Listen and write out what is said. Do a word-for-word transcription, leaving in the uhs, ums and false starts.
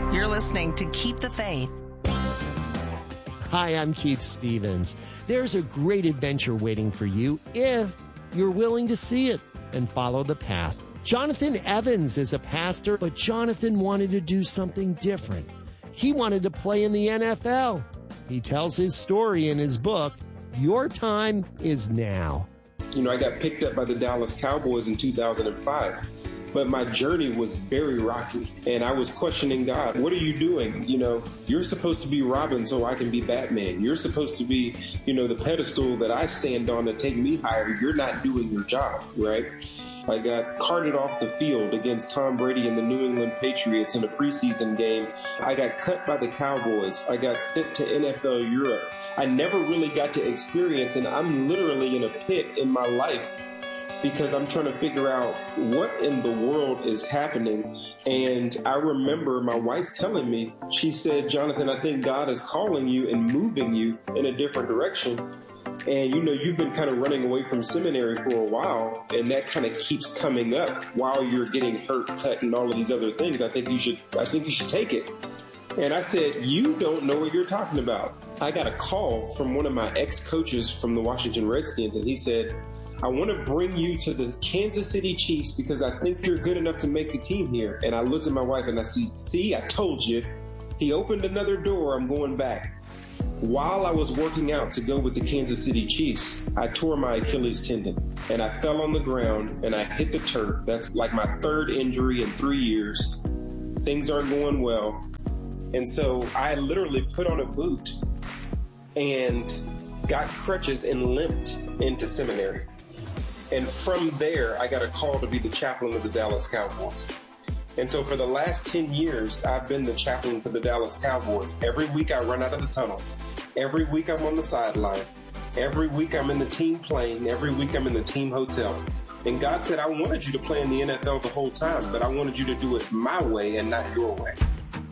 You're listening to Keep the Faith. Hi, I'm Keith Stevens. There's a great adventure waiting for you if you're willing to see it and follow the path. Jonathan Evans is a pastor, but Jonathan wanted to do something different. He wanted to play in the N F L. He tells his story in his book, Your Time Is Now. You know, I got picked up by the Dallas Cowboys in two thousand five. But my journey was very rocky, and I was questioning God. What are you doing? You know, you're supposed to be Robin so I can be Batman. You're supposed to be, you know, the pedestal that I stand on to take me higher. You're not doing your job, right? I got carted off the field against Tom Brady and the New England Patriots in a preseason game. I got cut by the Cowboys. I got sent to N F L Europe. I never really got to experience, and I'm literally in a pit in my life because I'm trying to figure out what in the world is happening. And I remember my wife telling me, she said, Jonathan, I think God is calling you and moving you in a different direction. And, you know, you've been kind of running away from seminary for a while, and that kind of keeps coming up while you're getting hurt, cut, and all of these other things. I think you should, I think you should take it. And I said, you don't know what you're talking about. I got a call from one of my ex-coaches from the Washington Redskins, and he said, I want to bring you to the Kansas City Chiefs because I think you're good enough to make the team here. And I looked at my wife and I said, see, I told you. He opened another door. I'm going back. While I was working out to go with the Kansas City Chiefs, I tore my Achilles tendon and I fell on the ground and I hit the turf. That's like my third injury in three years. Things aren't going well. And so I literally put on a boot and got crutches and limped into seminary. And from there, I got a call to be the chaplain of the Dallas Cowboys. And so for the last ten years, I've been the chaplain for the Dallas Cowboys. Every week I run out of the tunnel. Every week I'm on the sideline. Every week I'm in the team plane. Every week I'm in the team hotel. And God said, I wanted you to play in the N F L the whole time, but I wanted you to do it my way and not your way.